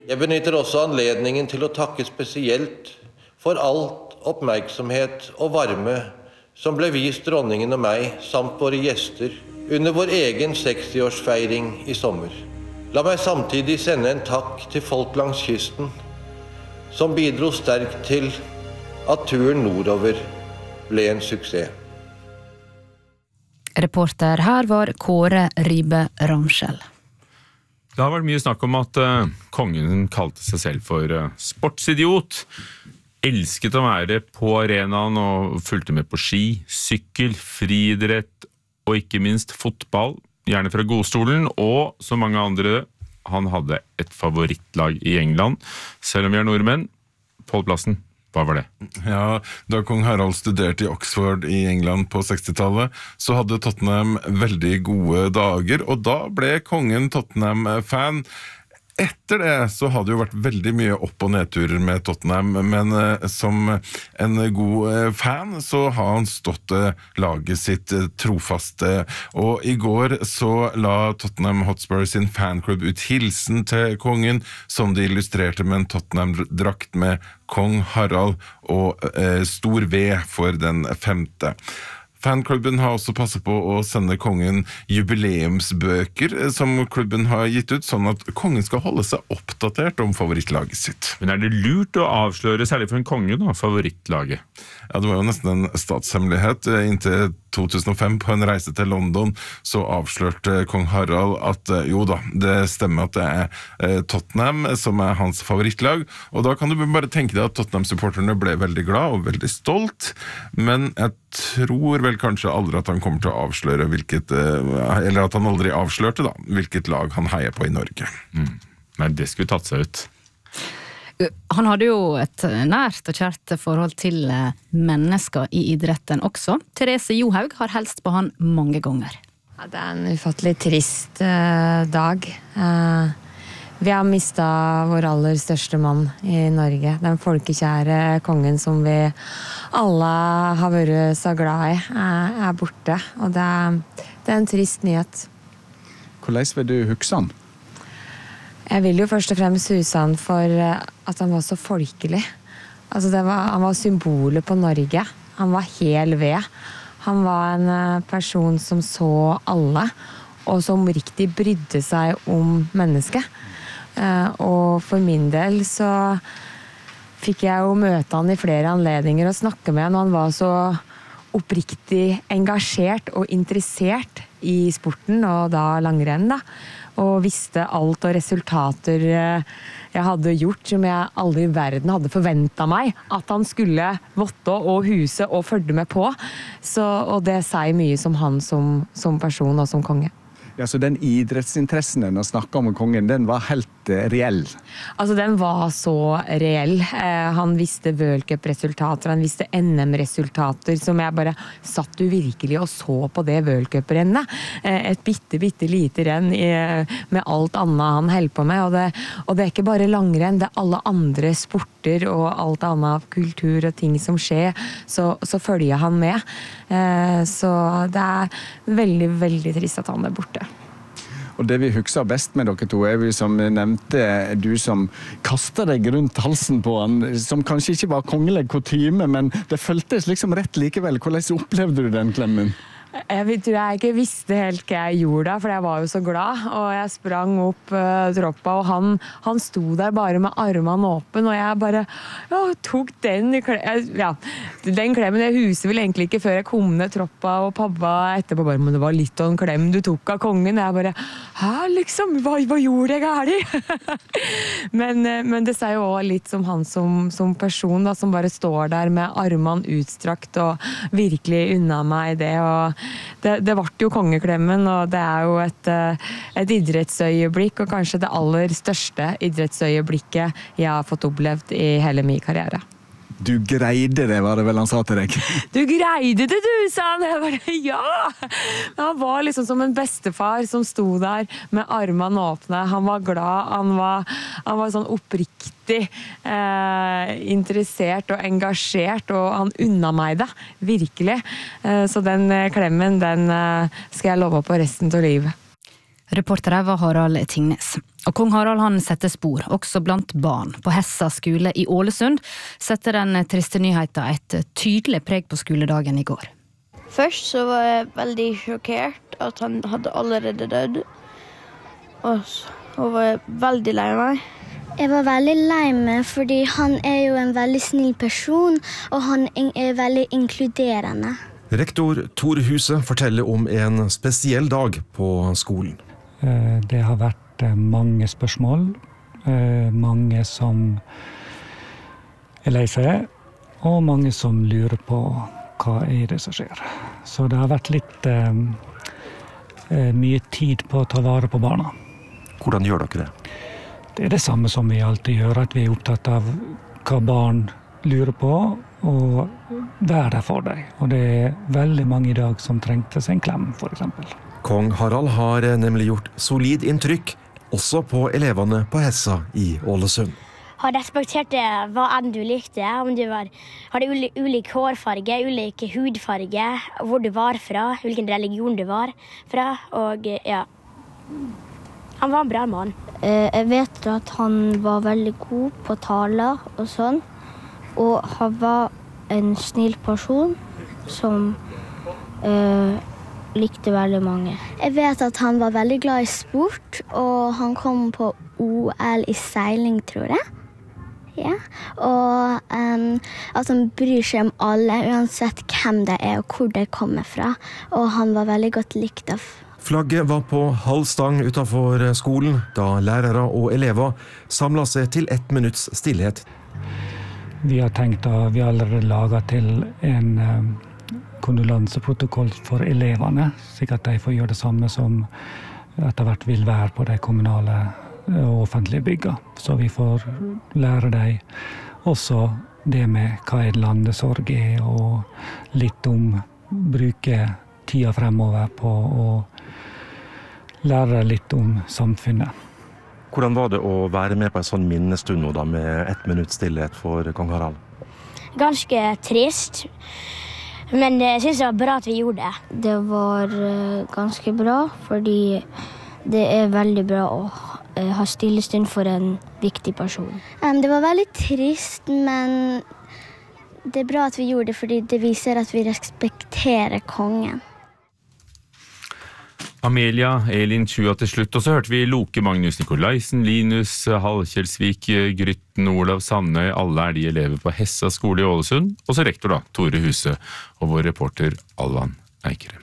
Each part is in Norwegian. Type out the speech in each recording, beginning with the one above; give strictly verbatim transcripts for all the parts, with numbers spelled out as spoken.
Jeg benytter også anledningen til å takke spesielt for alt oppmerksomhet og varme som ble vist dronningen og meg, samt våre gjester, under vår egen sekstiårsfeiring i sommer. La meg samtidig sende en takk til folk langs kysten, som bidro sterkt til at turen nordover ble en suksess. Reporter her var Kåre Ribe Ramskjell. Det har vært mye snakk om at uh, kongen kalte seg selv for uh, sportsidiot, elsket å være på arenaen og fulgte med på ski, sykkel, friidrett og ikke minst fotball, gjerne fra godstolen, og så mange andre. Han hadde et favorittlag i England, selv om vi er nordmenn. Pål Plassen, hva var det? Ja, da kong Harald studerte i Oxford i England på sekstitallet, så hadde Tottenham veldig gode dager, og da ble kongen Tottenham-fan. Etter det så hadde det jo vært veldig mye opp- og nedturer med Tottenham, men eh, som en god eh, fan så har han stått eh, laget sitt eh, trofaste, og i går så la Tottenham Hotspur sin fanklubb ut hilsen til kongen, som de illustrerte med en Tottenham-drakt med kong Harald og eh, stor V for den femte. Fanklubben har også passet på å sende kongen jubileumsbøker som klubben har gitt ut, sånn at kongen skal holde seg oppdatert om favorittlaget sitt. Men er det lurt å avsløre, særlig for en konge da, favorittlaget? Ja, det var jo nesten en statshemmelighet. Inntil to tusen og fem på en reise til London så avslørte kong Harald at jo da, det stemmer at det er Tottenham som er hans favorittlag, og da kan du bare tenke deg at Tottenham-supporterne ble veldig glad og veldig stolt, men jeg tror vel kanskje aldri at han kommer til å avsløre hvilket, eller at han aldri avslørte da, hvilket lag han heier på i Norge. Mm. Nei, det skulle tatt seg ut. Han hadde jo et nært og kjært forhold til mennesker i idretten også. Therese Johaug har helst på han mange ganger. Ja, det er en ufattelig trist uh, dag. Uh, vi har mistet vår aller største mann i Norge. Den folkekjære kongen som vi alle har vært så glad i, uh, er borte. Og det er, det er en trist nyhet. Hvordan vil du huske han? Jeg vil jo først og fremst huske han for at han var så folkelig. Altså det var, han var symbolet på Norge. Han var hel ved. Han var en person som så alle, og som riktig brydde seg om mennesket. Og for min del så fikk jeg jo møte han i flere anledninger og snakke med han, og han var så oppriktig engasjert og interessert i sporten, og da langrenn da. Og visste alt og resultater jeg hadde gjort som jeg aldri i verden hadde forventet meg at han skulle votte og huse og følge med på. Så, og det sier mye som han som, som person og som konge. Ja, så den idrettsinteressen den å snakke om kongen, den var helt eh, reell? Altså, den var så reell. Eh, han visste World Cup-resultater, han visste N M-resultater, som jeg bare satt du virkelig og så på det World Cup-rennet. Eh, et bitte, bitte lite renn i, med alt annet han held på med, og det, og det er ikke bare langrenn, det er alle andre sporter og alt annet kultur og ting som skjer, så, så følger han med. Eh, så det er veldig, veldig trist at han er borte. Og det vi husker best med dere to er vi som nevnte, du som kastet deg rundt halsen på han, som kanskje ikke var kongelig kutyme, men det føltes liksom rett likevel. Hvordan opplevde du den klemmen? Jeg tror jeg ikke visste helt hva jeg gjorde da, for jeg var jo så glad, og jeg sprang opp uh, troppa, og han, han sto der bare med armene åpen, og jeg bare ja, tok den klemmen, ja, den klemmen, jeg huset vel egentlig ikke før jeg kom ned troppa, og pappa etterpå bare, men det var litt av en klem du tok av kongen, jeg bare, hæ, liksom, hva, hva gjorde jeg gærlig? men, men det sier jo også litt som han som, som person, da, som bare står der med armene utstrakt, og virkelig unna meg det, og Det, det ble jo kongeklemmen, og det er jo et, et idrettsøyeblikk, og kanskje det aller største idrettsøyeblikket jeg har fått opplevd i hele min karriere. Du greide det, var det vel han sa til deg? Du greide det, du, sa han. Jeg bare, ja! Han var liksom som en bestefar som sto der med armene åpne. Han var glad, han var, han var sånn oppriktig eh, interessert og engasjert, og han unna meg det, virkelig. Eh, så den klemmen, den eh, skal jeg love på resten av livet. Reportere var Harald Tingnes. Og kong Harald han setter spor, også blant barn. På Hessa skole i Ålesund setter den triste nyheten et tydelig preg på skoledagen i går. Først så var jeg veldig sjokkert at han hadde allerede dødd. Og så var jeg veldig lei meg. Jeg var veldig lei meg, fordi han er jo en veldig snill person, og han er veldig inkluderende. Rektor Tore Huset forteller om en spesiell dag på skolen. Det har vært mange spørsmål, mange som er lei seg, og mange som lurer på hva er det som skjer. Så det har vært litt eh, mye tid på å ta vare på barna. Hvordan gjør dere det? Det er det samme som vi alltid gjør, at vi er opptatt av hva barn lurer på, og være der for deg. Og det er veldig mange i dag som trengte seg en klem, for eksempel. Kong Harald har nemlig gjort solid inntrykk, også på elevene på Hessa i Ålesund. Har respektert hva enn du likte, om du var, hadde ulik, ulik hårfarge, ulik hudfarge, hvor du var fra, hvilken religion du var fra, og ja, han var en bra mann. Jeg vet at han var veldig god på taler og sånn, og han var en snill person som øh, likte veldig mange. Jeg vet at han var veldig glad i sport, og han kom på O L i seiling, tror jeg. Ja, og um, at han bryr seg om alle, uansett hvem det er og hvor det kommer fra. Og han var veldig godt likt av. Flagget var på halv stang utenfor skolen, da lærere og elever samlet seg til ett minutts stillhet. Vi har tenkt at vi allerede laget til en um, kondolanseprotokoll for elevene, slik at de får gjøre det samme som etter hvert vil være på de kommunale og offentlige bygger. Så vi får lære deg også det med hva et landesorg er, og litt om bruke tida fremover på å lære litt om samfunnet. Hvordan var det å være med på en sånn minnestund nå da, med ett minutt stillhet for kong Harald? Ganske trist, men jeg synes det var bra at vi gjorde det. Det var ganske bra, fordi det er veldig bra å ha stillestund for en viktig person. Um, det var veldig trist, men det er bra at vi gjorde det, fordi det viser at vi respekterer kongen. Amelia, Elin Tjua til slutt, og så hørte vi Loke, Magnus Nikolaisen, Linus, Halkjelsvik, Grytten, Olav Sandøy, alle er de elever på Hessa skole i Ålesund, og så rektor da, Tore Huset, og vår reporter Alvan Eikrem.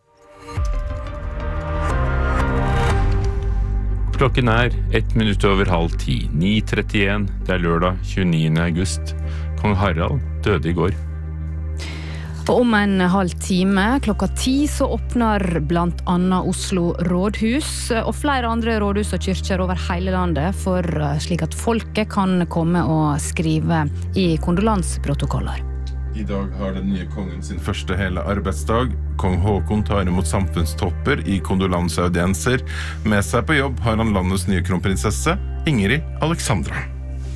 Klokken er ett minutt over halv ti, ni trettien, det er lørdag tjueniende august. Kong Harald døde i går. Og om en halv time, klokka ti, så åpner blant annet Oslo rådhus og flere andre rådhus og kyrkjer over hele landet, for slik at folket kan komme og skrive i kondolanseprotokoller. I dag har den nye kongen sin første hele arbeidsdag. Kong Håkon tar imot samfunnstopper i kondolanseaudienser. Med seg på jobb har han landets nye kronprinsesse, Ingrid Alexandra.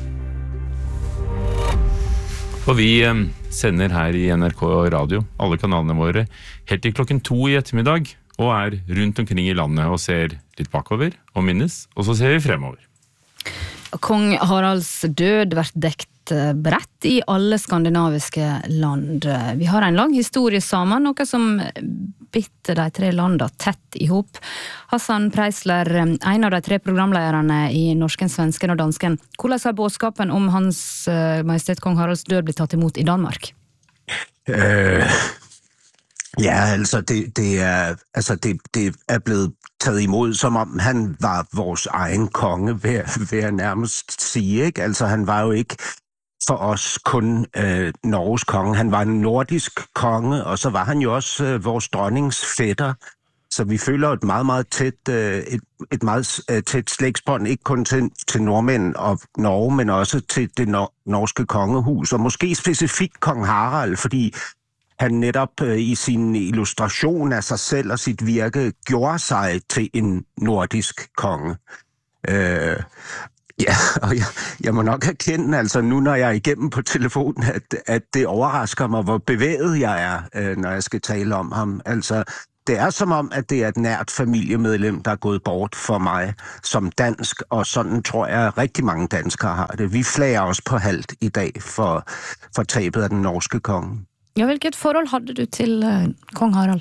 Og vi sender her i N R K Radio, alle kanalene våre, helt til klokken to i ettermiddag, og er rundt omkring i landet og ser litt bakover og minnes, og så ser vi fremover. Kong Haralds død vært dekt bredt i alle skandinaviske land. Vi har en lang historie sammen, noe som bitter de tre landene tett ihop. Hassan Preisler, en av de tre programlederne i Norsken, Svensken og Dansken. Hvordan har budskapen om hans majestet kong Haralds død blitt tatt imot i Danmark? Uh, ja, altså det, det, er, altså det, det er blevet taget imod, som om han var vores egen konge, vil, vil jeg nærmest sige, ikke? Altså han var jo ikke for os kun øh, Norges konge. Han var en nordisk konge, og så var han jo også øh, vores dronnings fætter. Så vi føler et meget, meget tæt, øh, et, et meget øh, tæt slægtsbånd, ikke kun til, til nordmænd og Norge, men også til det nor- norske kongehus. Og måske specifikt kong Harald, fordi han netop øh, i sin illustration af sig selv og sit virke gjorde sig til en nordisk konge. Øh, Ja, og jeg, jeg må nok erkende, altså nu når jeg er igennem på telefonen, at, at det overrasker mig, hvor bevæget jeg er, øh, når jeg skal tale om ham. Altså, det er som om, at det er et nært familiemedlem, der er gået bort for mig som dansk, og sådan tror jeg, rigtig mange danskere har det. Vi flager også på halvt i dag for, for tabet af den norske konge. Ja, hvilket forhold hadde du til uh, kong Harald?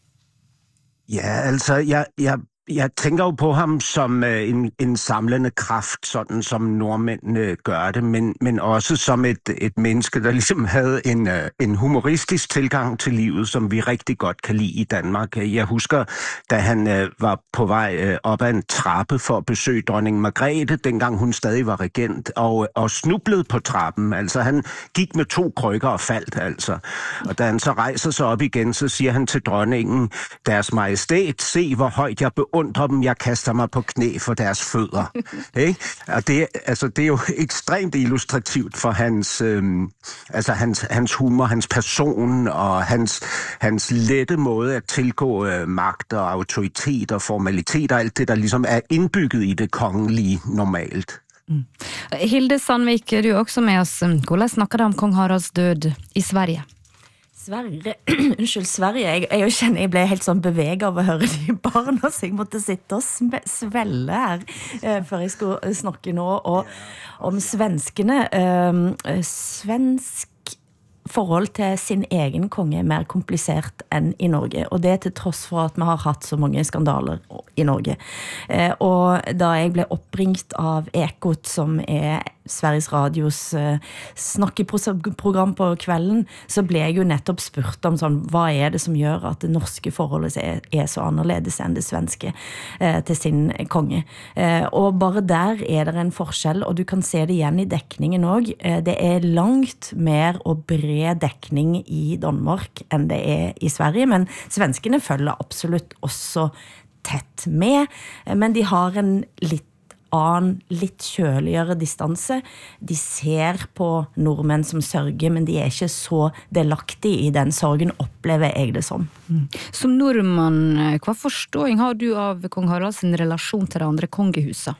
Ja, altså, jeg, jeg, jeg tænker jo på ham som øh, en, en samlende kraft, sådan som nordmændene gør det, men, men også som et, et menneske, der ligesom havde en, øh, en humoristisk tilgang til livet, som vi rigtig godt kan lide i Danmark. Jeg husker, da han øh, var på vej øh, op ad en trappe for at besøge dronning Margrethe, dengang hun stadig var regent, og, og snublede på trappen. Altså, han gik med to krykker og faldt, altså. Og da han så rejser sig op igen, så siger han til dronningen, deres majestæt, se hvor højt jeg beundrer dem, jeg kaster mig på knæ for deres fødder. Ikke? Og det, altså, det er jo ekstremt illustrativt for hans, øhm, altså hans, hans humor, hans person og hans, hans lette måde at tilgå øh, magt og autoritet og formalitet og alt det, der ligesom er indbygget i det kongelige normalt. Mm. Hilde Sandvik, du er også med oss. Hvordan snakker du om kong Haralds død i Sverige? Sverige, unnskyld, Sverige, jeg, jeg kjenner jeg ble helt sånn beveget av å høre de barna, så jeg måtte sitte og svelle her eh, før jeg skulle snakke nå og, om svenskene. Eh, svensk forhold til sin egen konge er mer komplisert enn i Norge, og det til tross for at vi har hatt så mange skandaler i Norge. Eh, og da jeg ble oppringt av Ekot, som er Sveriges Radios eh, snakkeprogram på kvelden, så ble jeg jo nettopp spurt om sånn, hva er det som gjør at det norske forholdet er, er så annerledes enn det svenske eh, til sin konge. Eh, og bare der er det en forskjell, og du kan se det igjen i dekningen også. Eh, det er langt mer og bred dekning i Danmark enn det er i Sverige, men svenskene følger absolutt også tett med, men de har en litt annen, litt kjøligere distanse. De ser på nordmenn som sørger, men de er ikke så delaktige i den sorgen, opplever jeg det som. Mm. Som nordmann, hva forståing har du av kong Haralds relasjon til det andre kongehuset?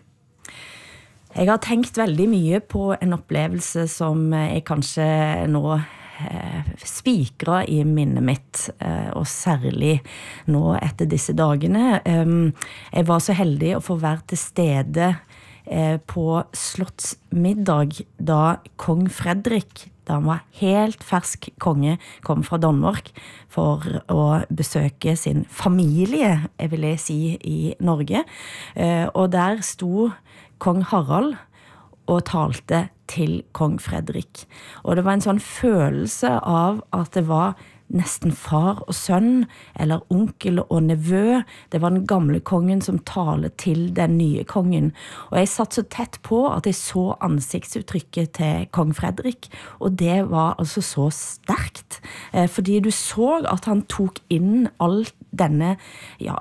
Jeg har tenkt veldig mye på en opplevelse som jeg kanskje nå eh, spikrer i minnet mitt, eh, og særlig nå etter disse dagene. Um, jeg var så heldig å få være til stede eh, på slottsmiddag da kong Fredrik, da han var helt fersk konge, kom fra Danmark for å besøke sin familie, jeg vil si, i Norge. Eh, og der sto kong Harald og talte til kong Fredrik. Og det var en sånn følelse av at det var nesten far og sønn, eller onkel og nevø. Det var den gamle kongen som taler til den nye kongen. Og jeg satt så tett på at jeg så ansiktsuttrykket til kong Fredrik, og det var altså så sterkt. Eh, fordi du så at han tok inn alt denne ja,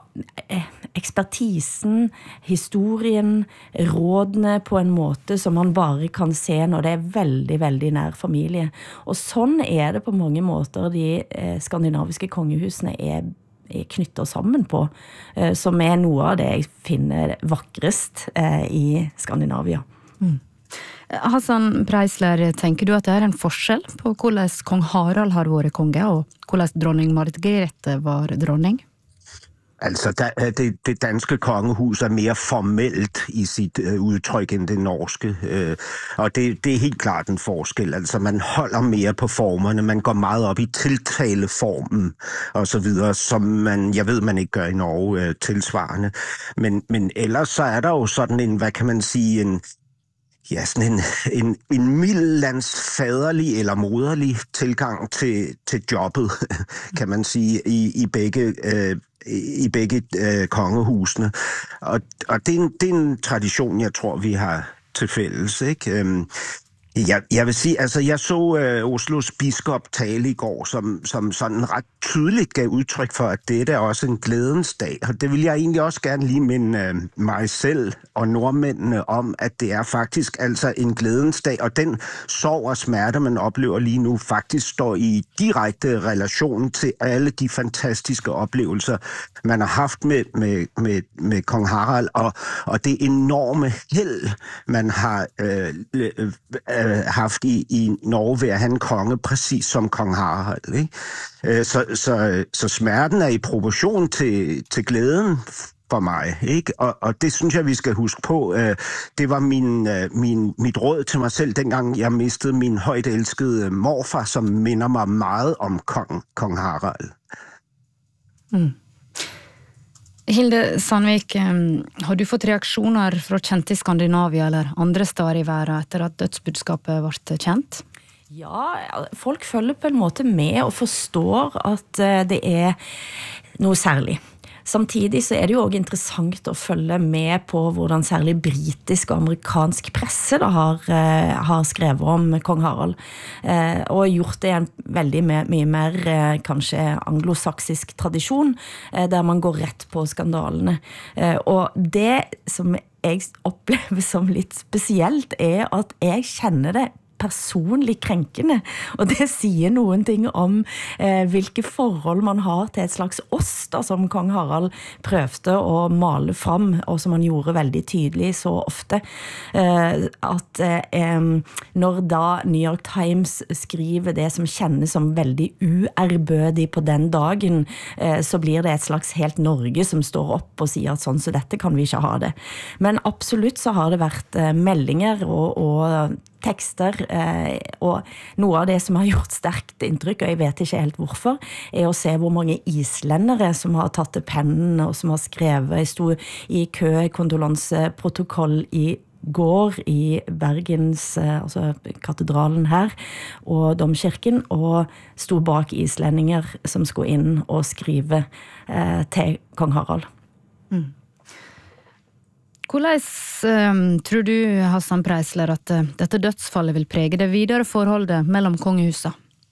ekspertisen, historien, rådene på en måte som man bare kan se når det er veldig, veldig nær familie. Og sånn er det på mange måter de eh, skandinaviske kongehusene er, er knyttet sammen på, eh, som er noe av det jeg finner vakrest eh, i Skandinavia. Mm. Hassan Preisler, tenker du at det er en forskjell på hvordan kong Harald har vært konge, og hvordan dronning Margrethe var dronning? Altså, der, det, det danske kongehus er mere formelt i sit øh, udtryk end det norske, øh, og det, det er helt klart en forskel. Altså, man holder mere på formerne, man går meget op i tiltaleformen og så videre, som man, jeg ved, man ikke gør i Norge øh, tilsvarende. Men, men ellers så er der jo sådan en, hvad kan man sige, en Ja, sådan en, en, en middellandsfaderlig eller moderlig tilgang til, til jobbet, kan man sige, i, i begge, øh, i begge øh, kongehusene. Og, og det, er en, det er en tradition, jeg tror, vi har til fælles, ikke? Øhm, Jeg, jeg vil sige, altså jeg så øh, Oslos biskop tale i går, som, som sådan ret tydeligt gav udtryk for, at dette er også en glædens dag. Og det vil jeg egentlig også gerne lige minde øh, mig selv og nordmændene om, at det er faktisk altså en glædens dag. Og den sorg og smerte, man oplever lige nu, faktisk står i direkte relation til alle de fantastiske oplevelser, man har haft med, med, med, med kong Harald. Og, og det enorme held, man har øh, øh, øh, haft i, i Norge ved at have en konge, præcis som kong Harald. Ikke? Øh, så, så, så smerten er i proportion til, til glæden for mig, ikke? Og, og det synes jeg, vi skal huske på. Øh, det var min, øh, min, mit råd til mig selv, dengang jeg mistede min højt elskede morfar, som minder mig meget om kong, kong Harald. Mm. Hilde Sandvik, har du fått reaksjoner fra kjente i Skandinavia eller andre steder i verden etter at dødsbudskapet ble kjent? Ja, folk følger på en måte med og forstår at det er noe særlig. Samtidig så er det jo også interessant å følge med på hvordan særlig britisk og amerikansk presse da har, eh, har skrevet om kong Harald, eh, og gjort det i en veldig me- mye mer eh, kanskje anglosaksisk tradisjon, eh, der man går rett på skandalene. Eh, og det som jeg opplever som litt spesielt er at jeg kjenner det personlig krenkende, og det sier noen ting om eh, hvilke forhold man har til et slags oss da, som kong Harald prøvde å male fram, og som han gjorde veldig tydelig så ofte, eh, at eh, når da New York Times skriver det som kjennes som veldig uærbødig på den dagen, eh, så blir det et slags helt Norge som står opp og sier at sånn så dette kan vi ikke ha det. Men absolutt så har det vært eh, meldinger og, og tekster, eh, og noe av det som har gjort sterkt inntrykk, og jeg vet ikke helt hvorfor, er å se hvor mange islendere som har tatt til pennen, og som har skrevet. Jeg stod i kø i kondolanseprotokoll i går i Bergens, eh, altså katedralen her, og domkirken, og stod bak islendinger som skulle inn og skrive eh, til kong Harald. Mm. Hvordan um, tror du, Hassan Preisler, at uh, dette dødsfallet vil prege det videre forholdet mellom kongehuset?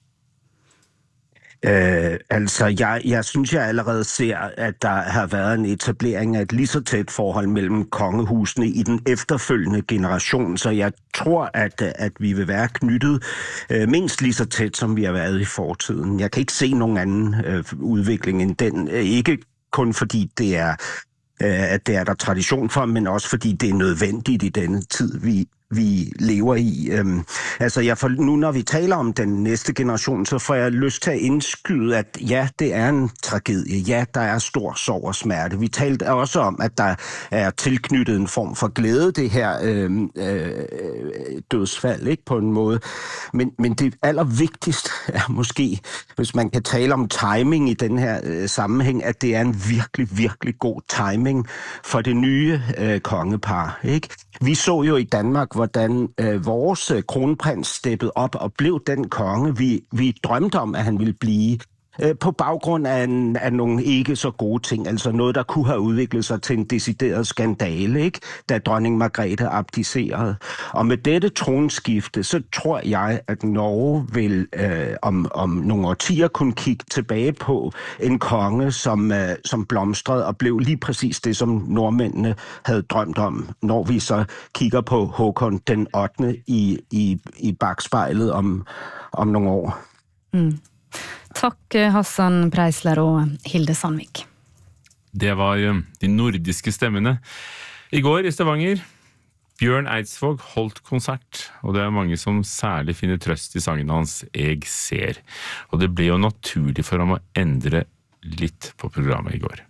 Øh, altså, jeg, jeg synes, jeg allerede ser, at der har været en etablering af et lige så tæt forhold mellem kongehusene i den efterfølgende generation, så jeg tror, at, at vi vil være knyttet øh, mindst lige så tæt, som vi har været i fortiden. Jeg kan ikke se nogen anden øh, udvikling end den. Ikke kun fordi det er at det er der tradition for, men også fordi det er nødvendigt i denne tid, vi, vi lever i. Øhm, altså, jeg får, nu når vi taler om den næste generation, så får jeg lyst til at indskyde, at ja, det er en tragedie. Ja, der er stor sorg og smerte. Vi talte også om, at der er tilknyttet en form for glæde, det her øhm, øh, dødsfald, ikke, på en måde. Men, men det allervigtigste er måske, hvis man kan tale om timing i den her øh, sammenhæng, at det er en virkelig, virkelig god timing for det nye øh, kongepar, ikke? Vi så jo i Danmark, hvordan øh, vores øh, kronprins steppede op og blev den konge, vi, vi drømte om, at han ville blive, øh, på baggrund af, en, af nogle ikke så gode ting, altså noget, der kunne have udviklet sig til en decideret skandale, ikke? Da dronning Margrethe abdicerede. Og med dette tronskifte, så tror jeg, at Norge vil øh, om, om nogle årtier kunne kigge tilbage på en konge, som, øh, som blomstrede og blev lige præcis det, som nordmændene havde drømt om, når vi så kigger på Håkon den ottende i, i, i bakspejlet om, om nogle år. Mm. Takk Hassan Preisler og Hilde Sandvik. Det var de nordiske stemmene. I går i Stavanger, Bjørn Eidsvåg holdt konsert, og det er mange som særlig finner trøst i sangen hans «Jeg ser». Og det ble jo naturlig for ham å endre litt på programmet i går.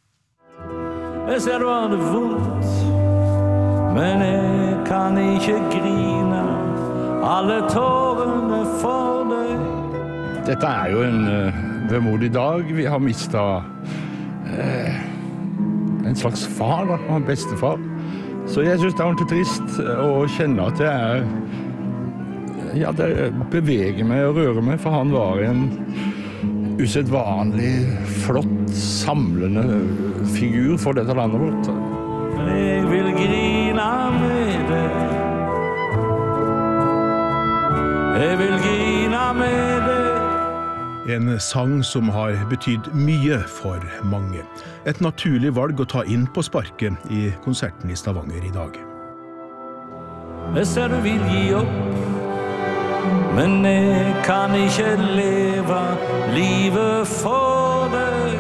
Jeg ser du har det vondt, men jeg kan ikke grine alle tårene for deg. Dette er jo en uh, vemodig dag. Vi har mistet uh, en slags far, da, en bestefar. Så jeg synes det er ordentlig trist å kjenne at det er, ja, det beveger meg og rører meg, for han var en usedvanlig flott, samlende figur for dette landet vårt. Men jeg vil grine med deg. Jeg vil grine med deg. En sang som har betydd mye for mange. Et naturlig valg å ta inn på sparket i konserten i Stavanger i dag. Jeg ser du vil gi opp, men jeg kan ikke leve livet for deg.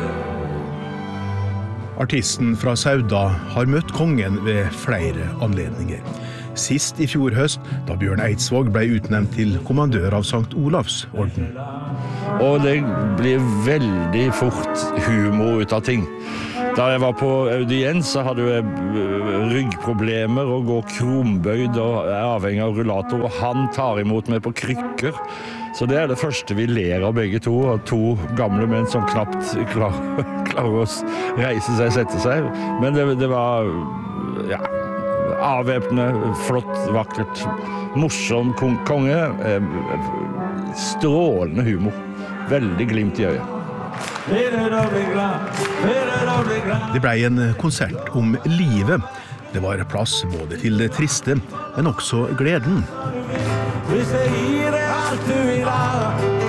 Artisten fra Sauda har møtt kongen ved flere anledninger. Sist i fjor høst, da Bjørn Eidsvåg ble utnevnt til kommandør av Sankt Olavs orden. Og det blir veldig fort humor ut av ting. Da jeg var på audiens, så hadde jeg ryggproblemer og går krumbøyd og er avhengig av rullator, og han tar imot meg på krykker. Så det er det første vi ler av begge to, og to gamle menn som knapt klarer, klarer å reise seg og sette seg. Men det, det var ja, avvæpnende, flott, vakkert, morsom konge, strålende humor, veldig glimt i øyet. Det ble en konsert om livet. Det var plass både til det triste, men også gleden. Hvis jeg gir deg alt du vil ha,